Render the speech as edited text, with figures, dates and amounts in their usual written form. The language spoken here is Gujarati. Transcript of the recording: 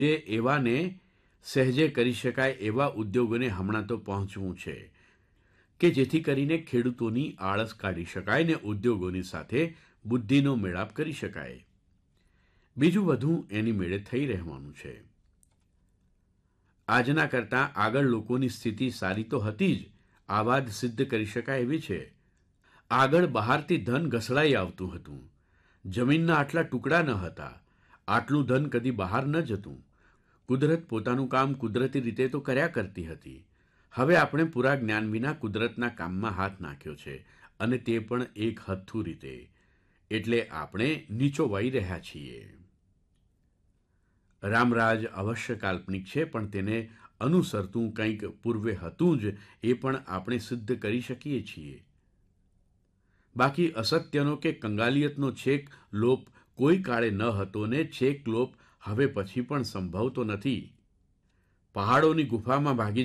તે એવાને સહેજે કરી શકાય એવા ઉદ્યોગોને હમણાં તો પહોંચવું છે કે જેથી કરીને ખેડૂતોની આળસ કાઢી શકાય ને ઉદ્યોગોની સાથે બુદ્ધિનો મેળાપ કરી શકાય. બીજું બધું એની મેળે થઈ રહેવાનું છે. આજના કરતાં આગળ લોકોની સ્થિતિ સારી તો હતી જ, આ વાત સિદ્ધ કરી શકાય એવી છે. આગળ બહારથી ધન ઘસડાઈ આવતું હતું. જમીનના આટલા ટુકડા ન હતા. આટલું ધન કદી બહાર ન જતું. કુદરત પોતાનું કામ કુદરતી રીતે તો કર્યા કરતી હતી. હવે આપણે પૂરા જ્ઞાન વિના કુદરતના કામમાં હાથ નાખ્યો છે, અને તે પણ એક હથ્થું રીતે. એટલે આપણે નીચોવાઈ રહ્યા છીએ. રામરાજ અવશ્ય કાલ્પનિક છે, પણ તેને અનુસરતું કંઈક પૂર્વે હતું જ એ પણ આપણે સિદ્ધ કરી શકીએ છીએ. બાકી અસત્યનો કે કંગાલિયતનો છેક લોપ કોઈ કાળે ન હતો ને છેક લોપ હવે પછી પણ સંભવતો નથી. પહાડોની ગુફામાં ભાગી